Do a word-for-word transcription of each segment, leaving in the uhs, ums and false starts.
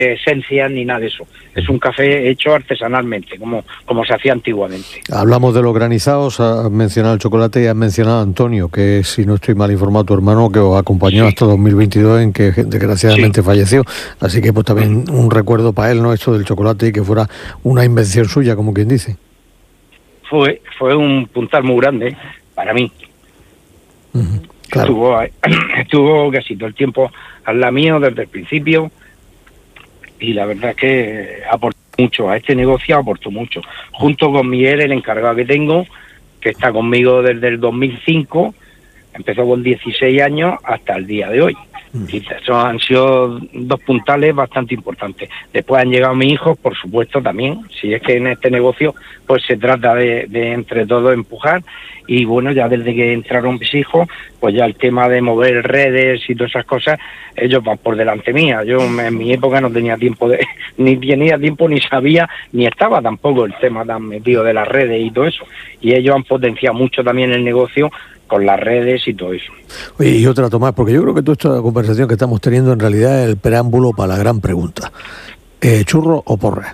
esencias ni nada de eso. Es un café hecho artesanalmente, como, como se hacía antiguamente. Hablamos de los granizados, has mencionado el chocolate y has mencionado a Antonio, que es, si no estoy mal informado, tu hermano, que os acompañó sí. hasta dos mil veintidós, en que desgraciadamente sí. falleció. Así que pues también un recuerdo para él, ¿no? Esto del chocolate y que fuera una invención suya, como quien dice. Fue, fue un puntal muy grande para mí. Uh-huh. Claro. Estuvo, estuvo casi todo el tiempo al lado mío desde el principio. Y la verdad es que aportó mucho, a este negocio aportó mucho. Junto con Miguel, el encargado que tengo, que está conmigo desde el dos mil cinco, empezó con dieciséis años hasta el día de hoy. Y esos han sido dos puntales bastante importantes. Después han llegado mis hijos, por supuesto, también. Si es que en este negocio pues se trata de, de entre todos empujar. Y bueno, ya desde que entraron mis hijos, pues ya el tema de mover redes y todas esas cosas, ellos van por delante mía. Yo en mi época no tenía tiempo, de ni tenía tiempo, ni sabía, ni estaba tampoco el tema tan metido de las redes y todo eso. Y ellos han potenciado mucho también el negocio con las redes y todo eso. Oye, y otra, Tomás, porque yo creo que toda esta conversación que estamos teniendo en realidad es el preámbulo para la gran pregunta. Eh, ¿Churro o porra?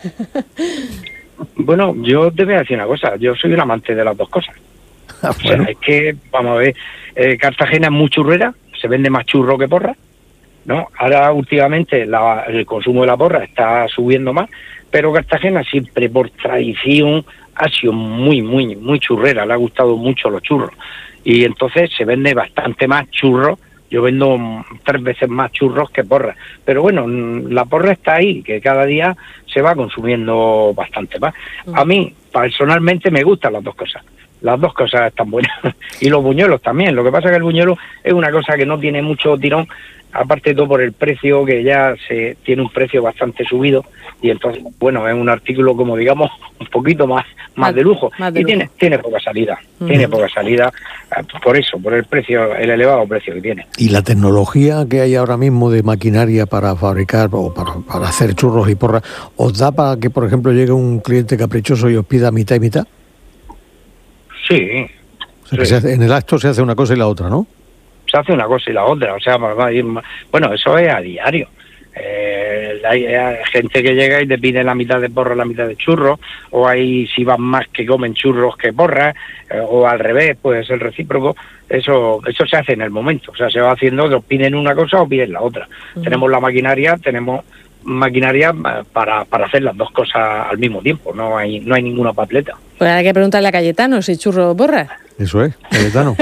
Bueno, yo te voy a decir una cosa, yo soy un amante de las dos cosas. Ah, bueno. O sea, es que, vamos a ver, eh, Cartagena es muy churrera, se vende más churro que porra, ¿no? Ahora últimamente la, el consumo de la porra está subiendo más, pero Cartagena siempre por tradición ha sido muy, muy, muy churrera, le ha gustado mucho los churros. Y entonces se vende bastante más churros. Yo vendo tres veces más churros que porras. Pero bueno, la porra está ahí, que cada día se va consumiendo bastante más. A mí, personalmente, me gustan las dos cosas. Las dos cosas están buenas. Y los buñuelos también. Lo que pasa es que el buñuelo es una cosa que no tiene mucho tirón, aparte de todo por el precio, que ya se tiene un precio bastante subido. Y entonces, bueno, es un artículo, como digamos, un poquito más más de lujo. Más de y lujo. tiene tiene poca salida. Uh-huh. Tiene poca salida por eso, por el precio, el elevado precio que tiene. ¿Y la tecnología que hay ahora mismo de maquinaria para fabricar o para, para hacer churros y porras, os da para que, por ejemplo, llegue un cliente caprichoso y os pida mitad y mitad? Sí. O sea, que sí. Se hace, en el acto se hace una cosa y la otra, ¿no? Se hace una cosa y la otra, o sea, bueno, eso es a diario. Eh, hay, hay gente que llega y te pide la mitad de porra, la mitad de churros, o hay si van más que comen churros que porras, eh, o al revés, puede ser recíproco. Eso eso se hace en el momento, o sea, se va haciendo, nos piden una cosa o piden la otra. Uh-huh. Tenemos la maquinaria, tenemos maquinaria para, para hacer las dos cosas al mismo tiempo, no hay no hay ninguna patleta. Pues hay que preguntarle a Cayetano si churro o porra. Eso es, Cayetano.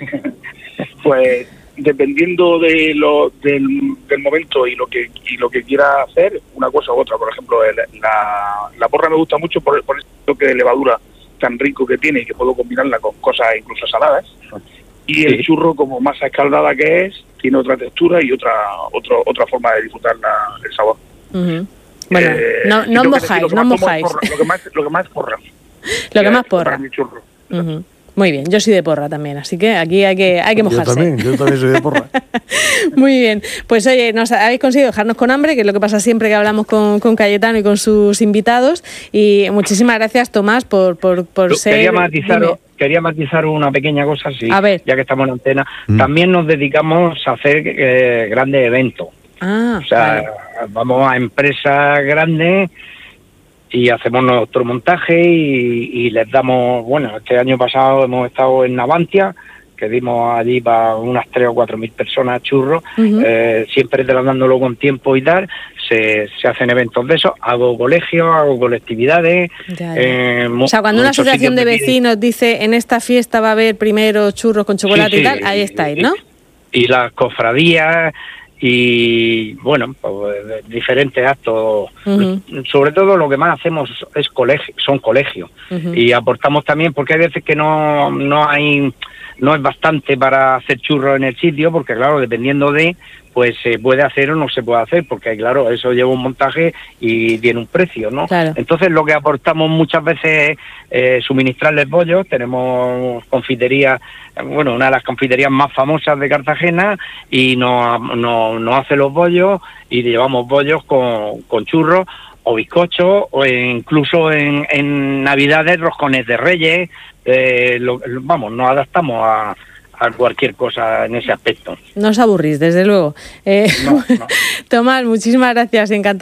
Pues dependiendo de lo del, del momento y lo que y lo que quiera hacer, una cosa u otra. Por ejemplo, el, la, la porra me gusta mucho por, por el toque de levadura tan rico que tiene y que puedo combinarla con cosas incluso saladas. Y sí. El churro, como masa escaldada que es, tiene otra textura y otra otro, otra forma de disfrutar la, el sabor. Uh-huh. Bueno, eh, no, no mojáis, no mojáis. Lo que más lo que más porra. Lo que más porra. Mi churro. Uh-huh. Muy bien, yo soy de porra también, así que aquí hay que hay que mojarse. Yo también, yo también soy de porra. Muy bien, pues oye, nos habéis conseguido dejarnos con hambre, que es lo que pasa siempre que hablamos con, con Cayetano y con sus invitados. Y muchísimas gracias, Tomás, por, por, por ser... Quería matizar, quería matizar una pequeña cosa, sí, a ver. Ya que estamos en antena. Mm. También nos dedicamos a hacer eh, grandes eventos. Ah, o sea, vale. Vamos a empresas grandes y hacemos nuestro montaje y, y les damos, bueno, este año pasado hemos estado en Navantia, que dimos allí para unas tres o cuatro mil personas churros, uh-huh. eh, siempre tratándolo con tiempo y tal, se, se hacen eventos de eso, hago colegios, hago colectividades. Ya, ya. Eh, o sea, cuando una asociación de vecinos dice, en esta fiesta va a haber primero churros con chocolate sí, sí, y tal, ahí y, estáis, ¿no? Y, y las cofradías... y bueno, pues, diferentes actos. Uh-huh. Sobre todo lo que más hacemos es colegio, son colegios. Uh-huh. Y aportamos también, porque hay veces que no no hay no es bastante para hacer churros en el sitio, porque claro, dependiendo de, pues se puede hacer o no se puede hacer, porque claro, eso lleva un montaje y tiene un precio, ¿no? Claro. Entonces lo que aportamos muchas veces es eh, suministrarles bollos. Tenemos confiterías, bueno, una de las confiterías más famosas de Cartagena, y nos, nos, nos hace los bollos y llevamos bollos con, con churros o bizcochos, o incluso en, en Navidades roscones de Reyes. Eh, lo, vamos, nos adaptamos a, a cualquier cosa en ese aspecto. No os aburrís, desde luego. Eh, No, no. Tomás, muchísimas gracias, encantado.